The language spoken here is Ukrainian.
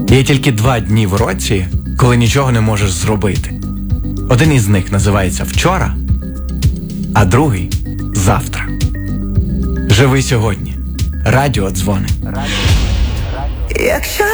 Є тільки 2 дні в році, коли нічого не можеш зробити. Один із них називається вчора, а другий – завтра. Живи сьогодні. Радіо дзвони.